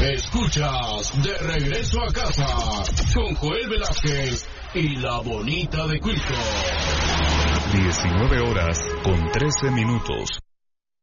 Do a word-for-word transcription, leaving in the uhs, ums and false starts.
Escuchas De Regreso a Casa con Joel Velázquez y la Bonita de Quilco. diecinueve horas con trece minutos.